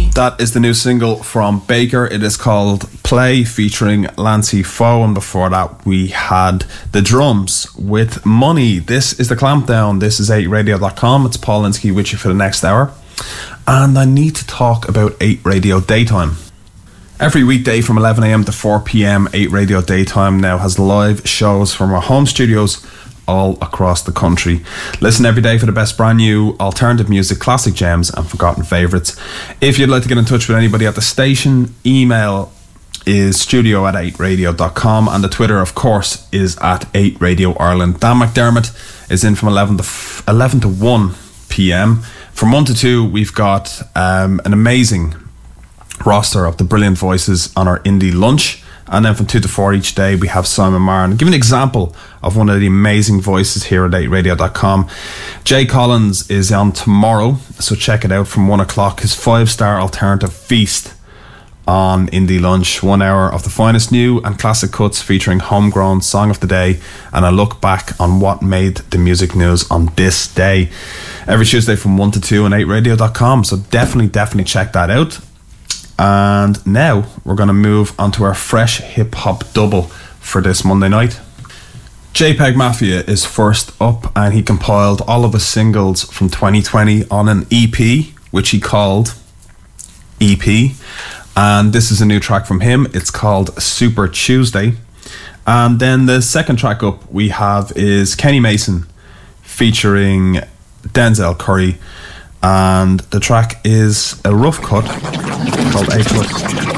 That is the new single from Baker. It is called Play, featuring Lancey Foe, and before that we had The Drums with Money. This is The Clampdown. This is 8radio.com. It's Paul Linsky with you for the next hour. And I need to talk about 8 Radio Daytime. Every weekday from 11am to 4pm, 8 Radio Daytime now has live shows from our home studios all across the country. Listen every day for the best brand new alternative music, classic gems and forgotten favourites. If you'd like to get in touch with anybody at the station, email is studio@8radio.com, and the Twitter, of course, is @8Radio Ireland. Dan McDermott is in from 11 to 1 p.m. From 1 to 2, we've got an amazing roster of the brilliant voices on our indie lunch. And then from 2 to 4 each day, we have Simon Martin. I'll give you an example of one of the amazing voices here at 8radio.com. Jay Collins is on tomorrow, so check it out from 1 o'clock. His 5-star alternative feast on Indie Lunch. 1 hour of the finest new and classic cuts featuring homegrown song of the day and a look back on what made the music news on this day. Every Tuesday from 1 to 2 on 8radio.com, so definitely check that out. And now we're going to move on to our fresh hip-hop double for this Monday night. JPEG Mafia is first up, and he compiled all of his singles from 2020 on an EP, which he called EP. And this is a new track from him. It's called Super Tuesday. And then the second track up we have is Kenny Mason featuring Denzel Curry. And the track is a rough cut called A+.